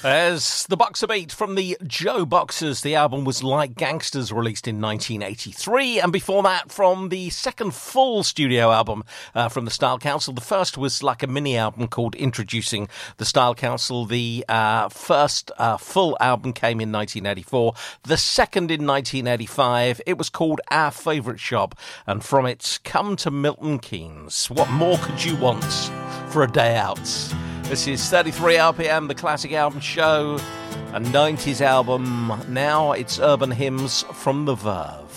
As the Boxer Beat from the Joe Boxers, the album was Like Gangsters, released in 1983, and before that from the second full studio album from the Style Council. The first was like a mini album called Introducing the Style Council. The first full album came in 1984, the second in 1985. It was called Our Favourite Shop, and from it, Come to Milton Keynes. What more could you want for a day out? This is 33 RPM, the Classic Album Show, a 90s album. Now it's Urban Hymns from The Verve.